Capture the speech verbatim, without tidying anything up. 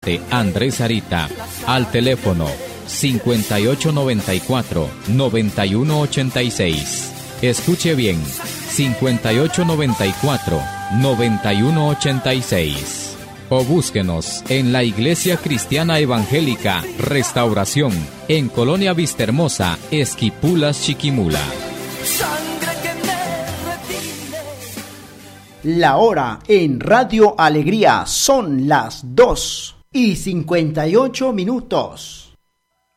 sacerdote Andrés Arita al teléfono cincuenta y ocho noventa y cuatro, noventa y uno ochenta y seis. Escuche bien, cincuenta y ocho noventa y cuatro, noventa y uno ochenta y seis. O búsquenos en la Iglesia Cristiana Evangélica Restauración, en Colonia Vistahermosa, Esquipulas, Chiquimula. La hora en Radio Alegría son las dos y cincuenta y ocho minutos.